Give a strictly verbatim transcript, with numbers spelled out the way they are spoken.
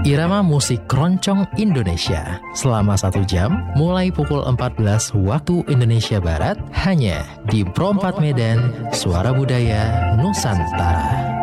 irama musik keroncong Indonesia selama satu jam mulai pukul empat belas waktu Indonesia Barat hanya di Pro empat Medan, Suara Budaya Nusantara.